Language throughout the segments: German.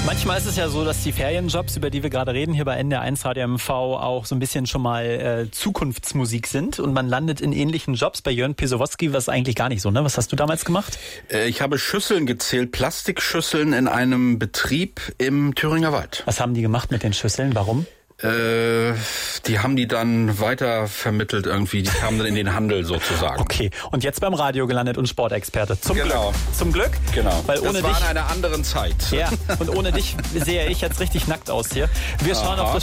Manchmal ist es ja so, dass die Ferienjobs, über die wir gerade reden, hier bei NDR1 Radio MV auch so ein bisschen schon mal Zukunftsmusik sind und man landet in ähnlichen Jobs. Bei Jörn Pisowoski war es eigentlich gar nicht so, ne? Was hast du damals gemacht? Ich habe Schüsseln gezählt, Plastikschüsseln in einem Betrieb im Thüringer Wald. Was haben die gemacht mit den Schüsseln? Warum? Die haben die dann weiter vermittelt irgendwie. Die kamen dann in den Handel sozusagen. Okay, und jetzt beim Radio gelandet und Sportexperte. Zum Glück. Zum Glück. Genau. Weil ohne das war dich, in einer anderen Zeit. Ja, und ohne dich sehe ich jetzt richtig nackt aus hier. Wir schauen auf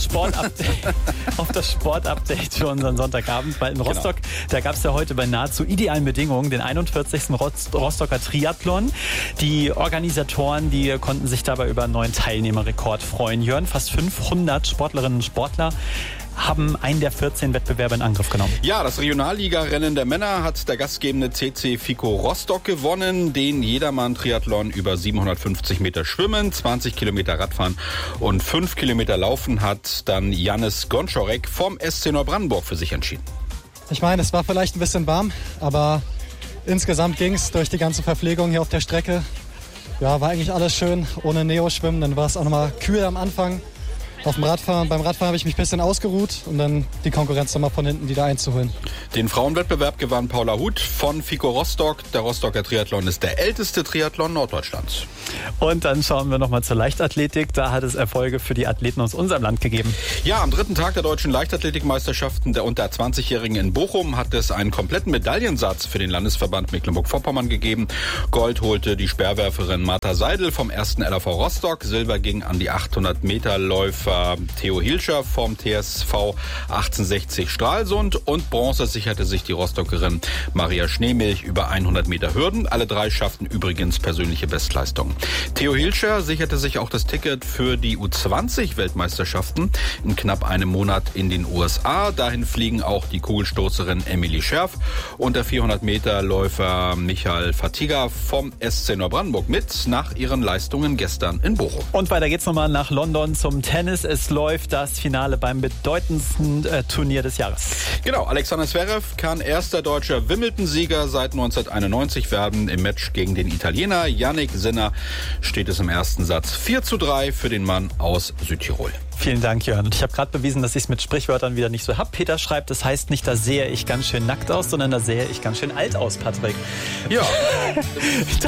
das Sportupdate für unseren Sonntagabend. Weil in Rostock, da gab es ja heute bei nahezu idealen Bedingungen den 41. Rostocker Triathlon. Die Organisatoren, die konnten sich dabei über einen neuen Teilnehmerrekord freuen. Jörn, fast 500 Sportlerinnen und Sportler haben einen der 14 Wettbewerbe in Angriff genommen. Ja, das Regionalliga-Rennen der Männer hat der gastgebende CC Fico Rostock gewonnen. Den Jedermann-Triathlon über 750 Meter Schwimmen, 20 Kilometer Radfahren und 5 Kilometer Laufen hat dann Jannis Gonczorek vom SC Neubrandenburg für sich entschieden. Ich meine, es war vielleicht ein bisschen warm, aber insgesamt ging es durch die ganze Verpflegung hier auf der Strecke. Ja, war eigentlich alles schön ohne Neo-Schwimmen. Dann war es auch nochmal kühl am Anfang. Beim Radfahren habe ich mich ein bisschen ausgeruht und dann die Konkurrenz nochmal von hinten wieder einzuholen. Den Frauenwettbewerb gewann Paula Huth von Fico Rostock. Der Rostocker Triathlon ist der älteste Triathlon Norddeutschlands. Und dann schauen wir nochmal zur Leichtathletik. Da hat es Erfolge für die Athleten aus unserem Land gegeben. Ja, am dritten Tag der deutschen Leichtathletikmeisterschaften der unter 20-Jährigen in Bochum hat es einen kompletten Medaillensatz für den Landesverband Mecklenburg-Vorpommern gegeben. Gold holte die Speerwerferin Martha Seidel vom 1. LAV Rostock. Silber ging an die 800-Meter-Läufer Theo Hilscher vom TSV 1860 Stralsund und Bronze sicherte sich die Rostockerin Maria Schneemilch über 100 Meter Hürden. Alle drei schafften übrigens persönliche Bestleistungen. Theo Hilscher sicherte sich auch das Ticket für die U20-Weltmeisterschaften in knapp einem Monat in den USA. Dahin fliegen auch die Kugelstoßerin Emily Scherf und der 400-Meter-Läufer Michael Fatiga vom SC Neubrandenburg mit nach ihren Leistungen gestern in Bochum. Und weiter geht's nochmal nach London zum Tennis. Es läuft das Finale beim bedeutendsten Turnier des Jahres. Genau, Alexander Zverev kann erster deutscher Wimbledon-Sieger seit 1991 werden. Im Match gegen den Italiener Yannick Sinner steht es im ersten Satz 4:3 für den Mann aus Südtirol. Vielen Dank, Jörn. Und ich habe gerade bewiesen, dass ich es mit Sprichwörtern wieder nicht so hab. Peter schreibt, das heißt nicht, da sehe ich ganz schön nackt aus, sondern da sehe ich ganz schön alt aus, Patrick. Ja.